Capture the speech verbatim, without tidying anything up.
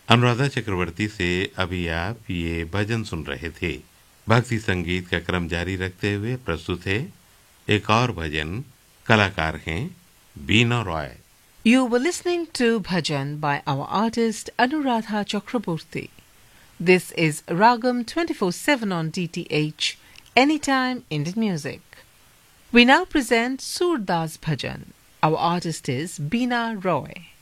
अनुराधा चक्रवर्ती से अभी आप ये भजन सुन रहे थे। भक्ति संगीत का क्रम जारी रखते हुए प्रस्तुत है एक और भजन। कलाकार हैं बीना Roy. You were listening to Bhajan by our artist Anuradha Chakraborty. This is Ragam twenty-four seven on D T H, Anytime Indian Music. We now present Surdas Bhajan. Our artist is Beena Roy.